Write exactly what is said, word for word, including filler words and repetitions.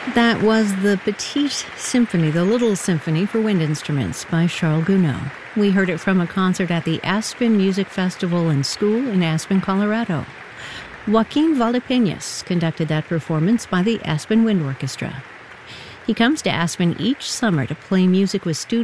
That was the Petite Symphony, the Little Symphony for Wind Instruments by Charles Gounod. We heard it from a concert at the Aspen Music Festival and School in Aspen, Colorado. Joaquin Valdepeñas conducted that performance by the Aspen Wind Orchestra. He comes to Aspen each summer to play music with students